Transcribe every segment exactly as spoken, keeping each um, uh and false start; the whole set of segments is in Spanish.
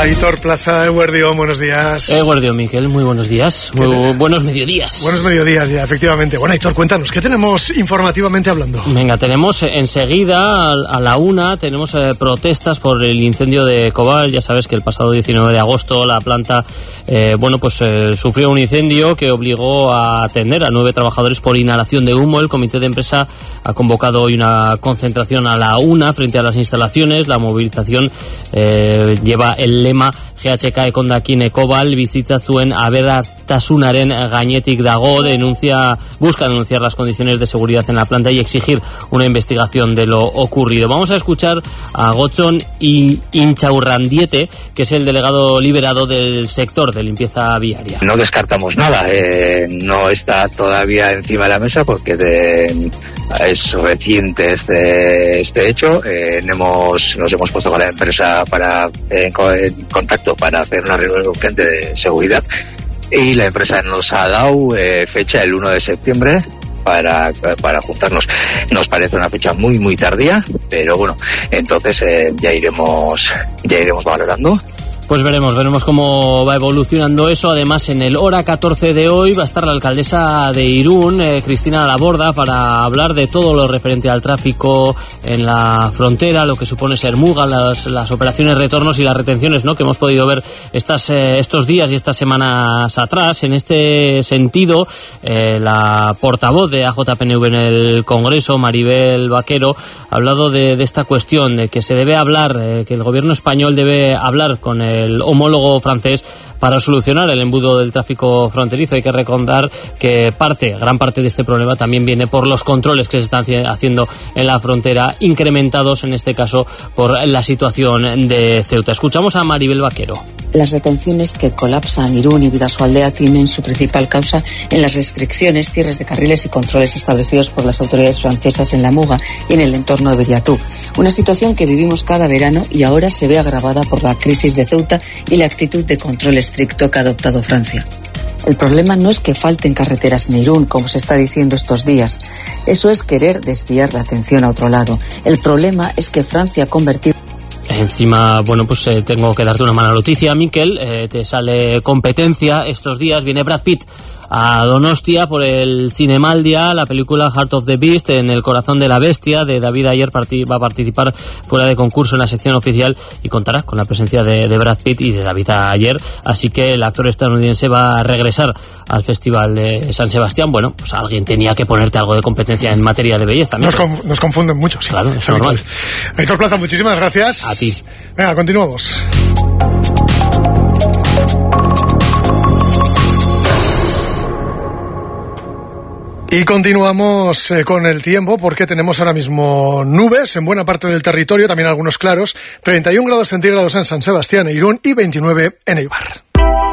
Aitor Plaza, Eguerdión, buenos días. Eguerdión, Miquel, muy buenos días. Muy buenos mediodías. Buenos mediodías, ya, efectivamente. Bueno, Aitor, cuéntanos, ¿qué tenemos informativamente hablando? Venga, tenemos enseguida, a la una, tenemos eh, protestas por el incendio de Cobal. Ya sabes que el pasado diecinueve de agosto la planta, eh, bueno, pues eh, sufrió un incendio que obligó a atender a nueve trabajadores por inhalación de humo. El comité de empresa ha convocado hoy una concentración a la una frente a las instalaciones. La movilización eh, lleva el lema G H K ekondakin Cobal bizitza zuen aberatasunaren gainetik dago. Denuncia, busca denunciar las condiciones de seguridad en la planta y exigir una investigación de lo ocurrido. Vamos a escuchar a Gotzon Intxaurrandiete, que es el delegado liberado del sector de limpieza viaria. No descartamos nada, eh, no está todavía encima de la mesa porque de, es reciente este, este hecho. Eh, hemos, nos hemos puesto con la empresa para eh, en contacto para hacer una reunión urgente de seguridad y la empresa nos ha dado eh, fecha el uno de septiembre para para juntarnos. Nos parece una fecha muy muy tardía, pero bueno, entonces eh, ya iremos ya iremos valorando. Pues veremos, veremos cómo va evolucionando eso. Además, en el hora catorce de hoy va a estar la alcaldesa de Irún, eh, Cristina Laborda, para hablar de todo lo referente al tráfico en la frontera, lo que supone ser muga, las, las operaciones retornos y las retenciones, ¿no?, que hemos podido ver estas, eh, estos días y estas semanas atrás. En este sentido, eh, la portavoz de A J P N V en el Congreso, Maribel Vaquero, ha hablado de, de esta cuestión, de que se debe hablar, eh, que el gobierno español debe hablar con el el homólogo francés para solucionar el embudo del tráfico fronterizo. Hay que recordar que parte, gran parte de este problema también viene por los controles que se están haciendo en la frontera, incrementados en este caso por la situación de Ceuta. Escuchamos a Maribel Vaquero. Las retenciones que colapsan Irún y Bidasoaldea tienen su principal causa en las restricciones, cierres de carriles y controles establecidos por las autoridades francesas en la Muga y en el entorno de Bellatú. Una situación que vivimos cada verano y ahora se ve agravada por la crisis de Ceuta y la actitud de control estricto que ha adoptado Francia. El problema no es que falten carreteras en Irún, como se está diciendo estos días. Eso es querer desviar la atención a otro lado. El problema es que Francia ha convertido... Encima, bueno, pues eh, tengo que darte una mala noticia, Miquel. Eh, te sale competencia estos días. Viene Brad Pitt a Donostia por el Cinemaldia, la película Heart of the Beast, en el corazón de la bestia, de David Ayer. Parti- va a participar fuera de concurso en la sección oficial y contará con la presencia de, de Brad Pitt y de David Ayer. Así que el actor estadounidense va a regresar al Festival de San Sebastián. Bueno, pues alguien tenía que ponerte algo de competencia en materia de belleza. Nos, conf- nos confunden mucho, sí. Claro, es normal. Aitor Plaza, muchísimas gracias. A ti. Venga, continuamos. Y continuamos eh, con el tiempo, porque tenemos ahora mismo nubes en buena parte del territorio, también algunos claros, treinta y un grados centígrados en San Sebastián e Irún y veintinueve en Eibar.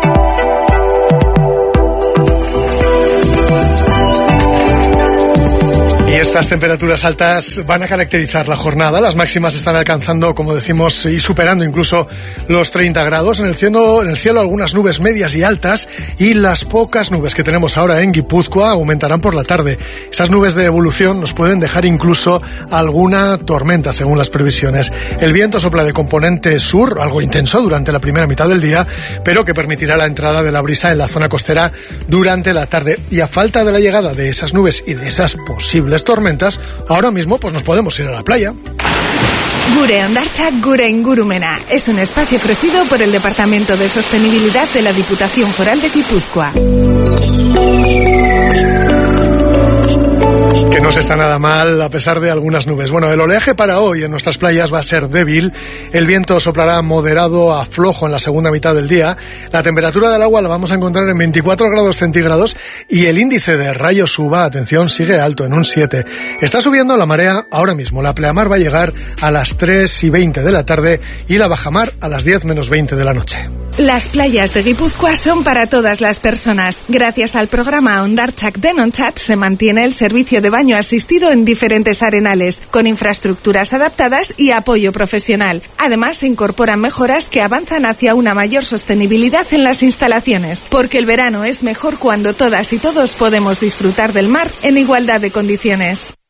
Y estas temperaturas altas van a caracterizar la jornada. Las máximas están alcanzando, como decimos, y superando incluso los treinta grados. En el cielo, en el cielo algunas nubes medias y altas, y las pocas nubes que tenemos ahora en Guipúzcoa aumentarán por la tarde. Esas nubes de evolución nos pueden dejar incluso alguna tormenta, según las previsiones. El viento sopla de componente sur, algo intenso durante la primera mitad del día, pero que permitirá la entrada de la brisa en la zona costera durante la tarde. Y a falta de la llegada de esas nubes y de esas posibles tormentas, ahora mismo pues nos podemos ir a la playa. Gure Hondartzak Gure Ingurumena es un espacio ofrecido por el Departamento de Sostenibilidad de la Diputación Foral de Guipúzcoa. Que no se está nada mal a pesar de algunas nubes. Bueno, el oleaje para hoy en nuestras playas va a ser débil. El viento soplará moderado a flojo en la segunda mitad del día. La temperatura del agua la vamos a encontrar en veinticuatro grados centígrados y el índice de rayos uva, atención, sigue alto en un siete. Está subiendo la marea ahora mismo. La pleamar va a llegar a las tres y veinte de la tarde y la bajamar a las diez menos veinte de la noche. Las playas de Guipúzcoa son para todas las personas. Gracias al programa Hondartzak Denontzat se mantiene el servicio de baño asistido en diferentes arenales, con infraestructuras adaptadas y apoyo profesional. Además, se incorporan mejoras que avanzan hacia una mayor sostenibilidad en las instalaciones, porque el verano es mejor cuando todas y todos podemos disfrutar del mar en igualdad de condiciones.